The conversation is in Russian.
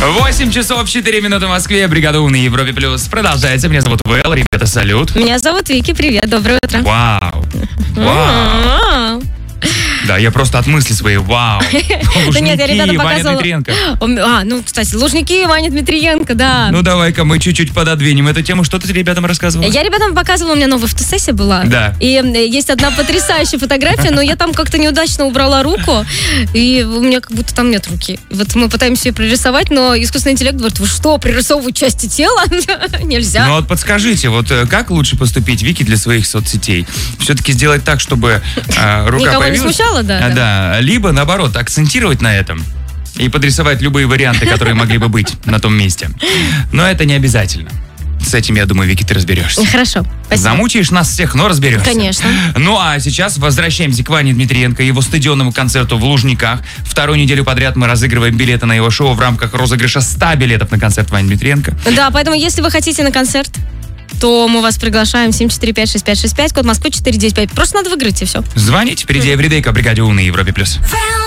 8 часов 4 минуты в Москве. Бригада У на Европе Плюс продолжается. Меня зовут Вэл. Ребята, салют. Меня зовут Вики. Привет, доброе утро. Вау. Вау. Да, я просто от мысли своей. Вау. Да нет, я ребятам Ваня показывала. Дмитриенко. Кстати, Лужники, Ваня Дмитриенко, да. Ну, давай-ка мы чуть-чуть пододвинем эту тему. Что ты ребятам рассказывала? Я ребятам показывала, у меня новая фотосессия была. Да. И есть одна потрясающая фотография, но я там как-то неудачно убрала руку, и у меня как будто там нет руки. И вот мы пытаемся ее пририсовать, но искусственный интеллект говорит: вы что, пририсовывать части тела? Нельзя. Ну вот подскажите, вот как лучше поступить, Вики, для своих соцсетей? Все-таки сделать так, чтобы рука Никого появилась? не смущало, да? Да. Либо, наоборот, акцентировать на этом и подрисовать любые варианты, которые могли бы быть на том месте. Но это не обязательно. С этим, я думаю, Вики, ты разберешься. Хорошо, спасибо. Замучаешь нас всех, но разберешься. Конечно. Ну, а сейчас возвращаемся к Ване Дмитриенко и его стадионному концерту в Лужниках. Вторую неделю подряд мы разыгрываем билеты на его шоу в рамках розыгрыша 100 билетов на концерт Вани Дмитриенко. Да, поэтому, если вы хотите на концерт, то мы вас приглашаем 745-6565, код Москвы 495. Просто надо выиграть, и все. Звоните, впереди Эвридей, к бригаде У на Европе+.